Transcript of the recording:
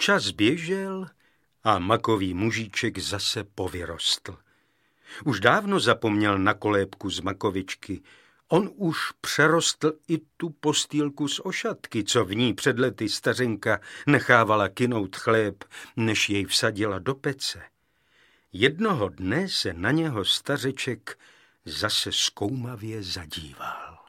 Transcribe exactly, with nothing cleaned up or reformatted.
Čas běžel a makový mužíček zase povyrostl. Už dávno zapomněl na kolébku z makovičky. On už přerostl i tu postýlku z ošatky, co v ní před lety stařenka nechávala kynout chléb, než jej vsadila do pece. Jednoho dne se na něho stařeček zase zkoumavě zadíval.